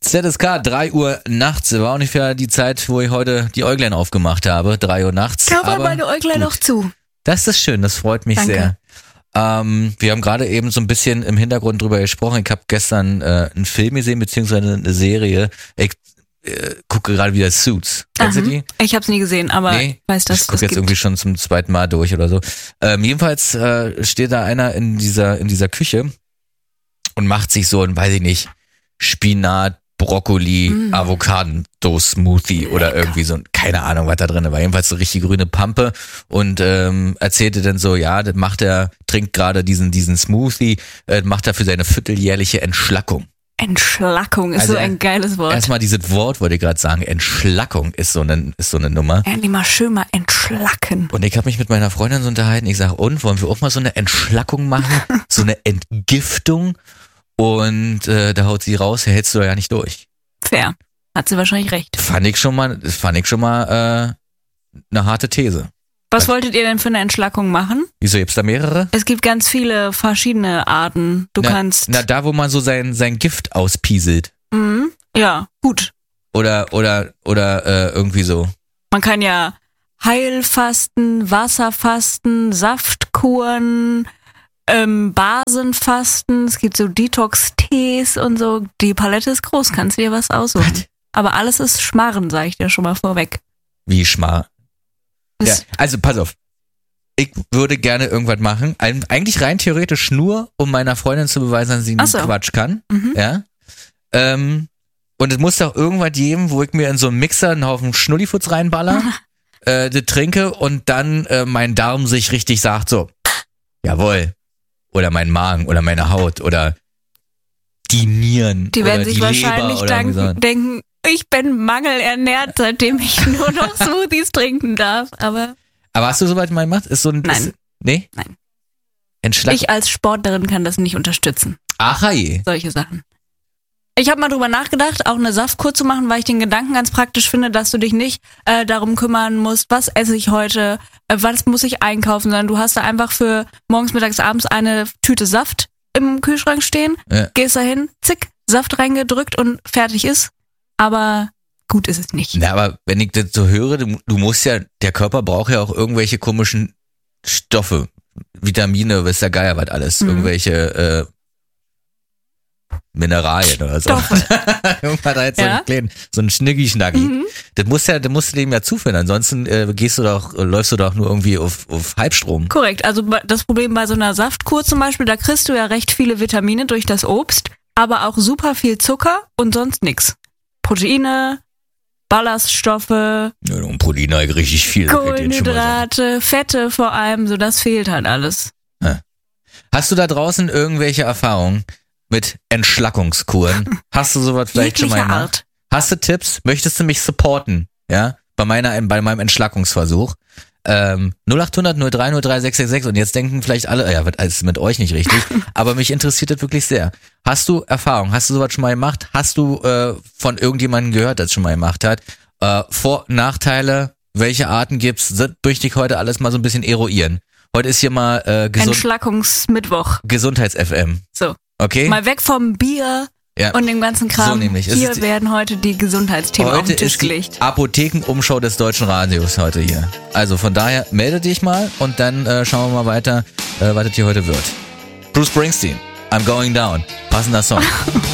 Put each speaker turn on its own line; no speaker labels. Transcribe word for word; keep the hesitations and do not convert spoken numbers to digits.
Z S K, drei Uhr nachts, war ungefähr die Zeit, wo ich heute die Äuglein aufgemacht habe, drei Uhr nachts.
Da waren meine Äuglein noch zu.
Das ist schön, das freut mich
Danke.
sehr. Ähm, wir haben gerade eben so ein bisschen im Hintergrund drüber gesprochen. Ich habe gestern äh, einen Film gesehen, beziehungsweise eine Serie. Ich äh, gucke gerade wieder Suits. Kennst
Aha.
du die?
Ich habe es nie gesehen, aber
Nee,
ich weiß, dass
ich
es
gucke
das
jetzt
gibt.
irgendwie schon zum zweiten Mal durch oder so. Ähm, jedenfalls äh, steht da einer in dieser in dieser Küche und macht sich so ein, weiß ich nicht, Spinat, Brokkoli,
Mm.
Avocado-Smoothie oder irgendwie so, keine Ahnung, was da drin war. Jedenfalls so richtig grüne Pampe und ähm, erzählte dann so, ja, das macht er, trinkt gerade diesen diesen Smoothie, äh, macht er für seine vierteljährliche Entschlackung.
Entschlackung ist
Also,
so ein geiles Wort.
Erstmal dieses Wort, wollte ich gerade sagen, Entschlackung ist so eine ist so eine Nummer.
Endlich mal schön mal entschlacken.
Und ich habe mich mit meiner Freundin so unterhalten. Ich sage, und wollen wir auch mal so eine Entschlackung machen, so eine Entgiftung? Und äh, da haut sie raus, hältst du ja nicht durch.
Fair. Hat sie wahrscheinlich recht.
Fand ich schon mal, fand ich schon mal äh, eine harte These.
Was wolltet ihr denn für eine Entschlackung machen?
Wieso, gibt's da mehrere?
Es gibt ganz viele verschiedene Arten. Du
na,
kannst...
Na, da wo man so sein sein Gift auspieselt.
Mhm. Ja, gut.
Oder oder oder äh, irgendwie so.
Man kann ja Heilfasten, Wasserfasten, Saftkuren, ähm, Basenfasten, es gibt so Detox-Tees und so. Die Palette ist groß, kannst du dir was aussuchen.
Was?
Aber alles ist Schmarren, sag ich dir schon mal vorweg.
Wie schmar. Ja,
Das-
also pass auf. Ich würde gerne irgendwas machen. Ein- Eigentlich rein theoretisch nur, um meiner Freundin zu beweisen, dass sie
Ach
nicht
so.
Quatsch kann.
Mhm.
Ja. Ähm, und es muss doch irgendwas geben, wo ich mir in so einen Mixer einen Haufen Schnullifutz reinballer, äh, das trinke und dann äh, mein Darm sich richtig sagt so, jawohl. Oder mein Magen oder meine Haut oder die Nieren.
Die
oder
werden sich
die
wahrscheinlich
Leber oder irgendwie
danken, denken, ich bin mangelernährt, seitdem ich nur noch Smoothies trinken darf. Aber
Aber hast du soweit mal gemacht? Ist so ein
Nein.
Ist, nee?
Nein.
Entschlack.
ich als Sportlerin kann das nicht unterstützen.
Ach je.
Solche Sachen. Ich habe mal drüber nachgedacht, auch eine Saftkur zu machen, weil ich den Gedanken ganz praktisch finde, dass du dich nicht äh, darum kümmern musst, was esse ich heute, äh, was muss ich einkaufen, sondern du hast da einfach für morgens, mittags, abends eine Tüte Saft im Kühlschrank stehen,
Ja.
gehst da hin, zick, Saft reingedrückt und fertig ist. Aber gut ist es nicht.
Na, aber wenn ich das so höre, du, du musst ja, der Körper braucht ja auch irgendwelche komischen Stoffe, Vitamine, weiß der Geier was alles,
Mhm.
irgendwelche äh, Mineralien oder so.
Stoffe.
Irgendwas da jetzt so
Ja.
ein kleinen, so ein Schniggi-Schnaggi.
Mhm.
Das musst ja, das musst du dem ja zuführen, ansonsten äh, gehst du doch, äh, läufst du doch nur irgendwie auf, auf Halbstrom.
Korrekt, also bei- das Problem bei so einer Saftkur zum Beispiel, da kriegst du ja recht viele Vitamine durch das Obst, aber auch super viel Zucker und sonst nix. Proteine, Ballaststoffe,
Ja, und Protein halt richtig viel. das geht jetzt schon mal
Kohlenhydrate, Fette vor allem, so das fehlt halt alles.
sagen. Hast du da draußen irgendwelche Erfahrungen mit Entschlackungskuren? Hast du sowas vielleicht schon mal
Jeglicher
gemacht?
Art.
Hast du Tipps? Möchtest du mich supporten? Ja, bei meiner, bei meinem Entschlackungsversuch. Ähm, null acht hundert null drei null drei sechs sechs sechs und jetzt denken vielleicht alle, ja, was ist mit euch nicht richtig, aber mich interessiert das wirklich sehr. Hast du Erfahrung? Hast du sowas schon mal gemacht? Hast du äh, von irgendjemandem gehört, der es schon mal gemacht hat? Äh, Vor-, Nachteile, welche Arten gibt's? Das möchte ich heute alles mal so ein bisschen eruieren. Heute ist hier mal äh, Gesund
Entschlackungsmittwoch.
Gesundheits-F M.
So,
Okay?
mal weg vom Bier
Ja.
und dem ganzen Kram.
So nämlich. Es
Hier
ist die-
werden heute die Gesundheitsthemen auf
Heute
den Tisch
ist die
gelegt.
Apothekenumschau des Deutschen Radios heute hier. Also von daher melde dich mal und dann äh, schauen wir mal weiter, äh, was das hier heute wird. Bruce Springsteen, I'm Going Down. Passender Song.